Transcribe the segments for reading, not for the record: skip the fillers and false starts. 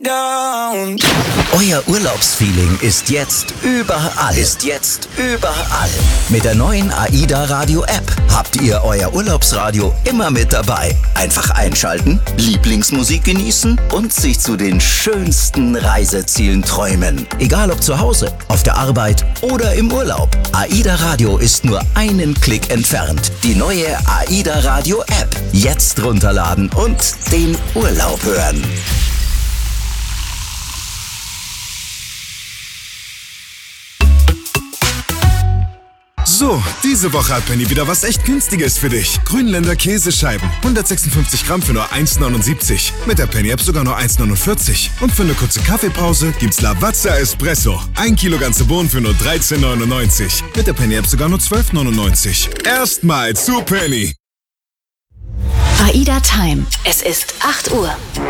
down. Euer Urlaubsfeeling ist jetzt überall. Mit der neuen AIDA Radio App habt ihr euer Urlaubsradio immer mit dabei. Einfach einschalten, Lieblingsmusik genießen und sich zu den schönsten Reisezielen träumen. Egal ob zu Hause, auf der Arbeit oder im Urlaub. AIDA Radio ist nur einen Klick entfernt. Die neue AIDA Radio App. Jetzt runterladen und den Urlaub hören. So, diese Woche hat Penny wieder was echt Günstiges für dich. Grünländer Käsescheiben. 156 Gramm für nur 1,79. Mit der Penny-App sogar nur 1,49. Und für eine kurze Kaffeepause gibt's Lavazza Espresso. 1 Kilo ganze Bohnen für nur 13,99. Mit der Penny-App sogar nur 12,99. Erstmal zu Penny. AIDA Time. Es ist 8 Uhr.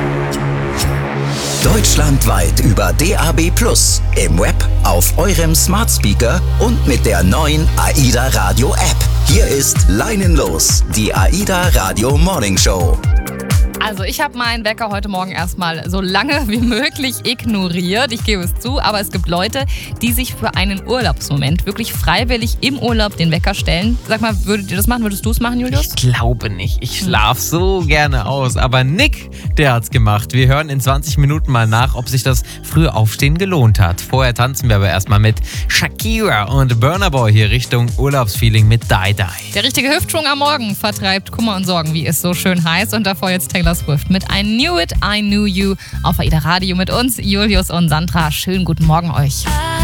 Deutschlandweit über DAB+, im Web, auf eurem Smart Speaker und mit der neuen AIDA Radio App. Hier ist Leinenlos, die AIDA Radio Morning Show. Also ich habe meinen Wecker heute Morgen erstmal so lange wie möglich ignoriert. Ich gebe es zu, aber es gibt Leute, die sich für einen Urlaubsmoment wirklich freiwillig im Urlaub den Wecker stellen. Sag mal, würdet ihr das machen? Würdest du es machen, Julius? Ich glaube nicht. Ich schlafe so gerne aus. Aber Nick, der hat's gemacht. Wir hören in 20 Minuten mal nach, ob sich das frühe Aufstehen gelohnt hat. Vorher tanzen wir aber erstmal mit Shakira und Burna Boy hier Richtung Urlaubsfeeling mit Die Die. Der richtige Hüftschwung am Morgen vertreibt Kummer und Sorgen, wie es so schön heißt. Und davor jetzt Taylor Swift mit I Knew It, I Knew You auf AIDA Radio mit uns, Julius und Sandra. Schönen guten Morgen euch.